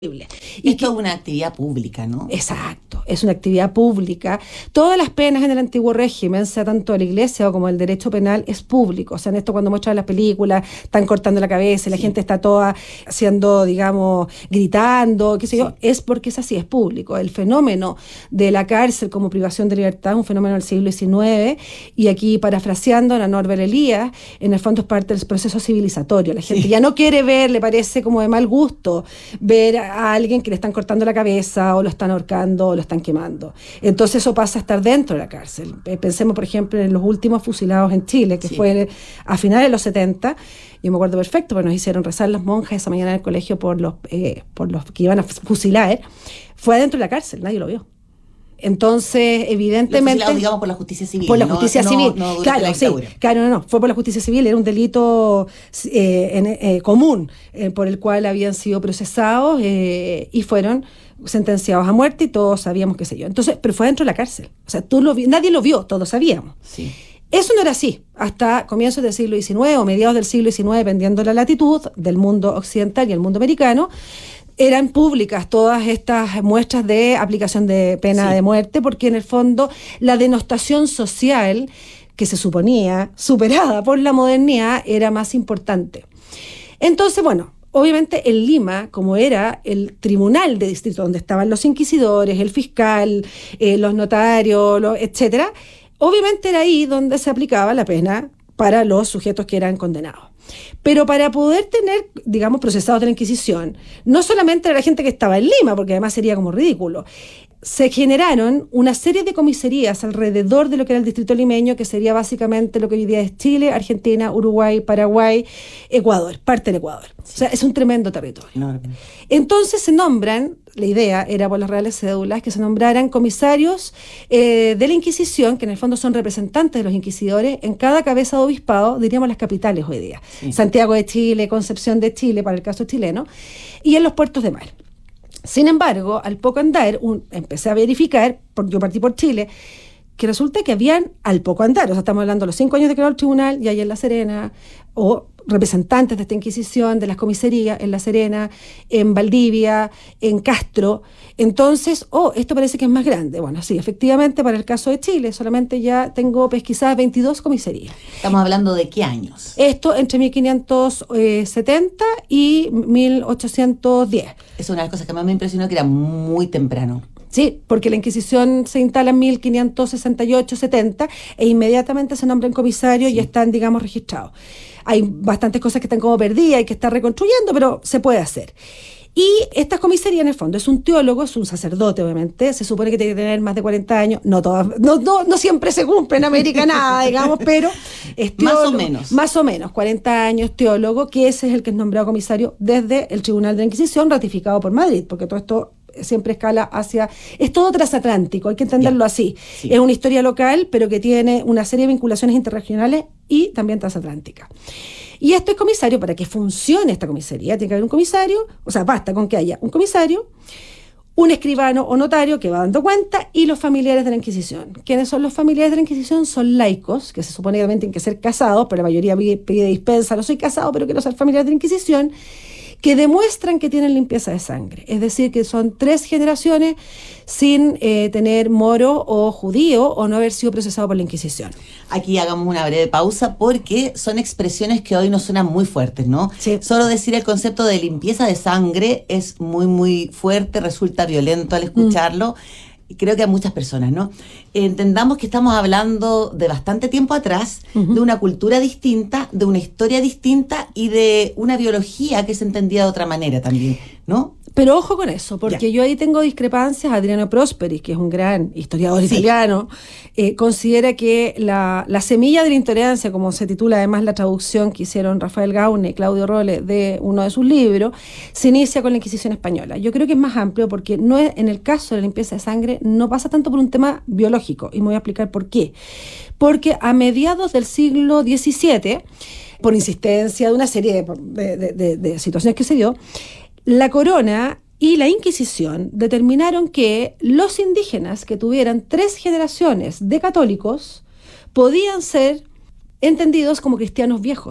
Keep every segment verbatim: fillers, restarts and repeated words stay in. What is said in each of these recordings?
Y Esto que, es una actividad pública, ¿no? Exacto, es una actividad pública. Todas las penas en el antiguo régimen, sea tanto de la iglesia o como el derecho penal, es público. O sea, en esto cuando muestran las películas, están cortando la cabeza, y la sí. gente está toda haciendo, digamos, gritando, qué sé sí. yo, es porque es así, es público. El fenómeno de la cárcel como privación de libertad es un fenómeno del siglo diecinueve, y aquí, parafraseando a Norbert Elias, en el fondo es parte del proceso civilizatorio. La gente sí. ya no quiere ver, le parece como de mal gusto ver a a alguien que le están cortando la cabeza o lo están ahorcando o lo están quemando. Entonces eso pasa a estar dentro de la cárcel. Pensemos, por ejemplo, en los últimos fusilados en Chile, que sí. fue a finales de los setenta. Yo me acuerdo perfecto, porque nos hicieron rezar las monjas esa mañana en el colegio por los, eh, por los que iban a fusilar. Fue adentro de la cárcel, nadie lo vio. Entonces, evidentemente... Los digamos, por la justicia civil. Por la justicia no, civil, no, no claro, sí. Claro, no, no, fue por la justicia civil, era un delito eh, en, eh, común, eh, por el cual habían sido procesados eh, y fueron sentenciados a muerte, y todos sabíamos qué sé yo. Entonces, pero fue dentro de la cárcel. O sea, tú lo vi, nadie lo vio, todos sabíamos. Sí. Eso no era así, hasta comienzos del siglo diecinueve o mediados del siglo diecinueve, dependiendo de la latitud del mundo occidental y el mundo americano. Eran públicas todas estas muestras de aplicación de pena sí. de muerte, porque en el fondo la denostación social que se suponía superada por la modernidad era más importante. Entonces, bueno, obviamente en Lima, como era el tribunal de distrito donde estaban los inquisidores, el fiscal, eh, los notarios, los, etcétera, obviamente era ahí donde se aplicaba la pena para los sujetos que eran condenados. Pero para poder tener, digamos, procesados de la Inquisición, no solamente era la gente que estaba en Lima, porque además sería como ridículo, se generaron una serie de comisarías alrededor de lo que era el distrito limeño, que sería básicamente lo que hoy día es Chile, Argentina, Uruguay, Paraguay, Ecuador, parte del Ecuador. Sí. O sea, es un tremendo territorio. Enorme. Entonces se nombran, la idea era por las reales cédulas, que se nombraran comisarios eh, de la Inquisición, que en el fondo son representantes de los inquisidores, en cada cabeza de obispado, diríamos las capitales hoy día. Sí. Santiago de Chile, Concepción de Chile, para el caso chileno, y en los puertos de mar. Sin embargo, al poco andar, un, empecé a verificar, por, yo partí por Chile, que resulta que habían, al poco andar, o sea, estamos hablando de los cinco años de creado el tribunal, y ahí en La Serena, o representantes de esta Inquisición, de las comisarías en La Serena, en Valdivia, en Castro. Entonces, oh, esto parece que es más grande. Bueno, sí, efectivamente, para el caso de Chile, solamente ya tengo pesquisadas veintidós comisarías. ¿Estamos hablando de qué años? Esto entre mil quinientos setenta y mil ochocientos diez. Es una de las cosas que más me impresionó, que era muy temprano. Sí, porque la Inquisición se instala en mil quinientos sesenta y ocho setenta e inmediatamente se nombran comisarios sí. y están, digamos, registrados. Hay bastantes cosas que están como perdidas y que está reconstruyendo, pero se puede hacer. Y esta comisaría, en el fondo, es un teólogo, es un sacerdote, obviamente, se supone que tiene que tener más de cuarenta años, no todas, no, no, no siempre se cumple en América nada, digamos, pero es teólogo, más o menos. Más o menos, cuarenta años, teólogo, que ese es el que es nombrado comisario desde el Tribunal de la Inquisición, ratificado por Madrid, porque todo esto siempre escala hacia... Es todo transatlántico, hay que entenderlo yeah. así. Sí. Es una historia local, pero que tiene una serie de vinculaciones interregionales y también transatlánticas. Y este comisario, para que funcione esta comisaría, tiene que haber un comisario, o sea, basta con que haya un comisario, un escribano o notario que va dando cuenta, y los familiares de la Inquisición. ¿Quiénes son los familiares de la Inquisición? Son laicos, que se supone que tienen que ser casados, pero la mayoría pide, pide dispensa, no soy casado, pero quiero ser familiar de la Inquisición, que demuestran que tienen limpieza de sangre. Es decir, que son tres generaciones sin eh, tener moro o judío o no haber sido procesado por la Inquisición. Aquí hagamos una breve pausa, porque son expresiones que hoy nos suenan muy fuertes, ¿no? Sí. Solo decir el concepto de limpieza de sangre es muy, muy fuerte, resulta violento al escucharlo. Mm. Creo que a muchas personas, ¿no? Entendamos que estamos hablando de bastante tiempo atrás, uh-huh. de una cultura distinta, de una historia distinta y de una biología que se entendía de otra manera también, ¿no? Pero ojo con eso, porque ya. yo ahí tengo discrepancias. Adriano Prosperi, que es un gran historiador sí. italiano, eh, considera que la, la semilla de la intolerancia, como se titula además la traducción que hicieron Rafael Gaune y Claudio Rolle de uno de sus libros, se inicia con la Inquisición española. Yo creo que es más amplio, porque no es, en el caso de la limpieza de sangre no pasa tanto por un tema biológico, y me voy a explicar por qué. Porque a mediados del siglo diecisiete, por insistencia de una serie de, de, de, de situaciones que se dio, la corona y la Inquisición determinaron que los indígenas que tuvieran tres generaciones de católicos podían ser entendidos como cristianos viejos.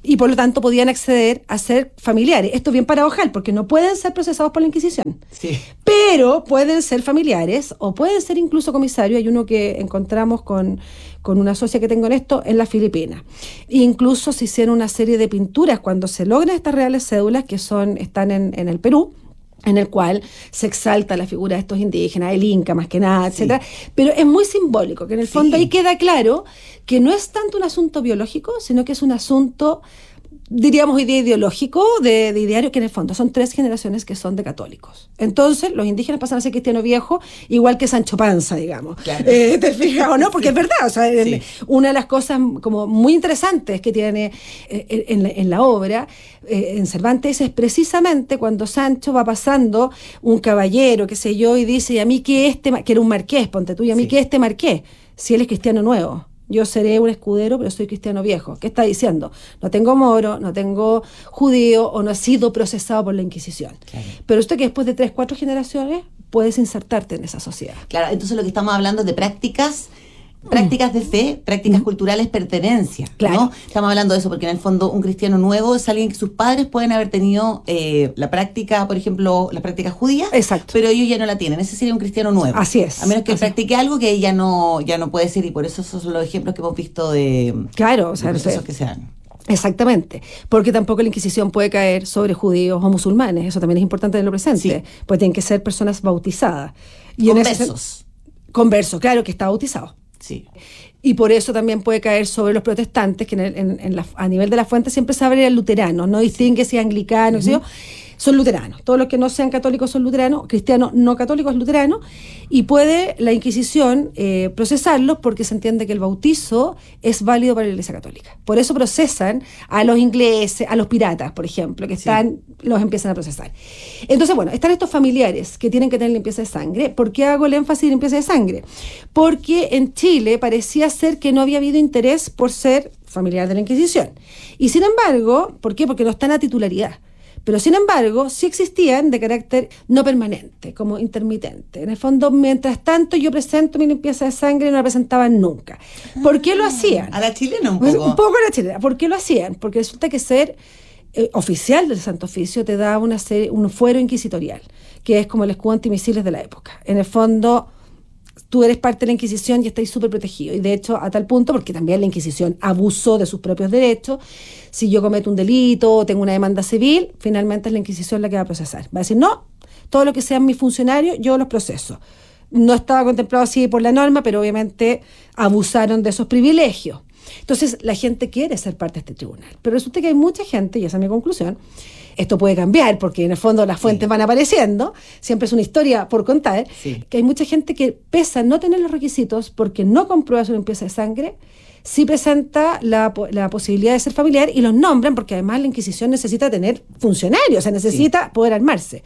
y por lo tanto podían acceder a ser familiares. Esto es bien paradojal, porque no pueden ser procesados por la Inquisición, Sí. pero pueden ser familiares o pueden ser incluso comisarios. Hay uno que encontramos con, con una socia que tengo en esto en las Filipinas. E incluso se hicieron una serie de pinturas cuando se logran estas reales cédulas que son están en, en el Perú, en el cual se exalta la figura de estos indígenas, el Inca más que nada, Sí. etcétera. Pero es muy simbólico, que en el fondo Sí. ahí queda claro que no es tanto un asunto biológico, sino que es un asunto, diríamos, ide- ideológico, de, de ideario, que en el fondo son tres generaciones que son de católicos. Entonces, los indígenas pasan a ser cristiano viejo, igual que Sancho Panza, digamos. Claro. Eh, ¿Te fijas o no? Porque Sí. es verdad, o sea, en- Sí. una de las cosas como muy interesantes que tiene eh, en, la, en la obra, eh, en Cervantes, es precisamente cuando Sancho va pasando un caballero, qué sé yo, y dice, y a mí que este, ma-", que era un marqués, ponte tú, y a mí Sí. que este marqués, si él es cristiano nuevo. Yo seré un escudero, pero soy cristiano viejo. ¿Qué está diciendo? No tengo moro, no tengo judío o no he sido procesado por la Inquisición. Claro. Pero esto que después de tres, cuatro generaciones puedes insertarte en esa sociedad. Claro, entonces lo que estamos hablando es de prácticas, prácticas de fe, prácticas culturales, pertenencia, Claro. ¿no? Estamos hablando de eso porque en el fondo un cristiano nuevo es alguien que sus padres pueden haber tenido eh, la práctica, por ejemplo, las prácticas judías, Exacto. pero ellos ya no la tienen. Ese sería un cristiano nuevo. Así es. A menos que Así es. practique algo que ya no, ya no puede ser, y por eso esos son los ejemplos que hemos visto de, Claro, o de sea, no sé. procesos que se dan. Exactamente, porque tampoco la Inquisición puede caer sobre judíos o musulmanes, eso también es importante tenerlo presente, Sí. pues tienen que ser personas bautizadas. Y en ese sen- Conversos. Converso, claro, que está bautizado. Sí. Y por eso también puede caer sobre los protestantes, que en el- en- en la- a nivel de la fuente siempre se habla de luteranos, no distingue si es anglicano, qué sé yo, son luteranos. Todos los que no sean católicos son luteranos, cristianos no católicos es luterano, y puede la Inquisición eh, procesarlos porque se entiende que el bautizo es válido para la Iglesia Católica. Por eso procesan a los ingleses, a los piratas, por ejemplo, que Sí. están, los empiezan a procesar. Entonces, bueno, están estos familiares que tienen que tener limpieza de sangre. ¿Por qué hago el énfasis en limpieza de sangre? Porque en Chile parecía ser que no había habido interés por ser familiar de la Inquisición. Y sin embargo, ¿por qué? Porque no están a titularidad. Pero sin embargo, sí existían de carácter no permanente, como intermitente. En el fondo, mientras tanto, yo presento mi limpieza de sangre y no la presentaban nunca. ¿Por qué lo hacían? A la chilena un Pues, poco. un poco la chilena. ¿Por qué lo hacían? Porque resulta que ser eh, oficial del Santo Oficio te da una serie, un fuero inquisitorial, que es como el escudo antimisiles de la época. En el fondo, tú eres parte de la Inquisición y estás súper protegido. Y de hecho, a tal punto, porque también la Inquisición abusó de sus propios derechos, si yo cometo un delito o tengo una demanda civil, finalmente es la Inquisición la que va a procesar. Va a decir, no, todo lo que sean mis funcionarios, yo los proceso. No estaba contemplado así por la norma, pero obviamente abusaron de esos privilegios. Entonces, la gente quiere ser parte de este tribunal. Pero resulta que hay mucha gente, y esa es mi conclusión, esto puede cambiar porque en el fondo las fuentes Sí. van apareciendo, siempre es una historia por contar, Sí. que hay mucha gente que, pese a no tener los requisitos porque no comprueba su limpieza de sangre, sí presenta la, po- la posibilidad de ser familiar y los nombran porque además la Inquisición necesita tener funcionarios, o sea, necesita poder armarse.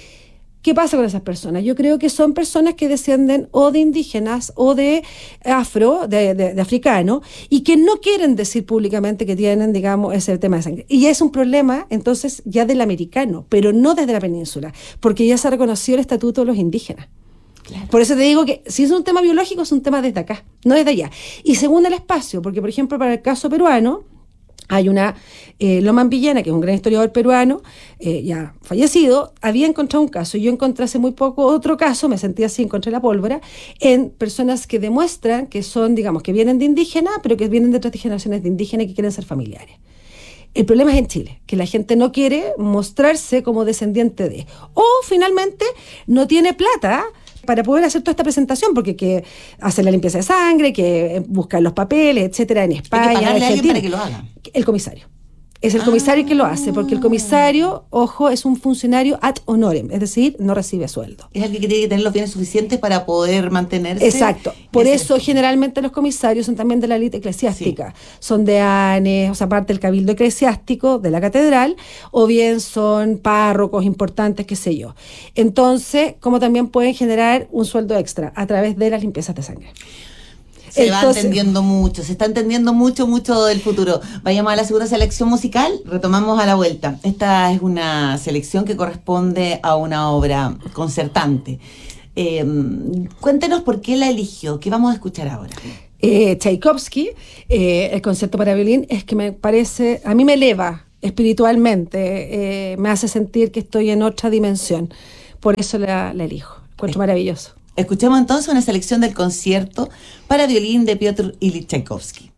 ¿Qué pasa con esas personas? Yo creo que son personas que descienden o de indígenas o de afro, de, de, de africano, y que no quieren decir públicamente que tienen, digamos, ese tema de sangre. Y es un problema, entonces, ya del americano, pero no desde la península, porque ya se ha reconocido el estatuto de los indígenas. Claro. Por eso te digo que si es un tema biológico, es un tema desde acá, no desde allá. Y según el espacio, porque, por ejemplo, para el caso peruano, hay una, eh, Loman Villena, que es un gran historiador peruano, eh, ya fallecido, había encontrado un caso, y yo encontré hace muy poco otro caso, me sentí así, encontré la pólvora, en personas que demuestran que son, digamos, que vienen de indígena, pero que vienen de otras generaciones de indígena y que quieren ser familiares. El problema es en Chile, que la gente no quiere mostrarse como descendiente de, o finalmente no tiene plata para poder hacer toda esta presentación, porque hay que hacer la limpieza de sangre, que buscar los papeles, etcétera, en Hay España, que en pagarle a alguien Argentina. para que lo haga. El comisario. Es el comisario que lo hace, porque el comisario, ojo, es un funcionario ad honorem, es decir, no recibe sueldo. Es alguien que tiene que tener los bienes suficientes para poder mantenerse. Exacto. Por Ese- eso generalmente los comisarios son también de la élite eclesiástica. Son de ANES, o sea, parte del cabildo eclesiástico de la catedral, o bien son párrocos importantes, qué sé yo. Entonces, como también pueden generar un sueldo extra a través de las limpiezas de sangre. Se va Entonces- entendiendo mucho, se está entendiendo mucho, mucho del futuro. Vayamos a la segunda selección musical, retomamos a la vuelta. Esta es una selección que corresponde a una obra concertante. Eh, cuéntenos por qué la eligió, qué vamos a escuchar ahora. eh, Tchaikovsky, eh, el concierto para violín, es que me parece, a mí me eleva espiritualmente, eh, me hace sentir que estoy en otra dimensión. Por eso la, la elijo. Encuentro maravilloso. Escuchemos entonces una selección del concierto para violín de Piotr Ilich Tchaikovsky.